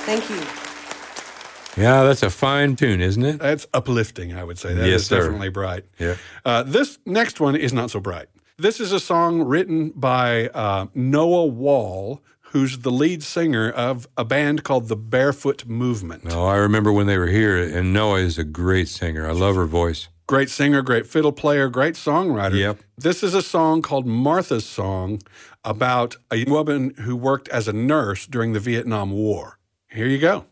Thank you. Yeah, that's a fine tune, isn't it? That's uplifting, I would say. That Yes, is sir. definitely bright. Yeah. This next one is not so bright. This is a song written by Noah Wall, who's the lead singer of a band called the Barefoot Movement. Oh, I remember when they were here, and Noah is a great singer. I love her voice. Great singer, great fiddle player, great songwriter. Yep. This is a song called Martha's Song about a woman who worked as a nurse during the Vietnam War. Here you go.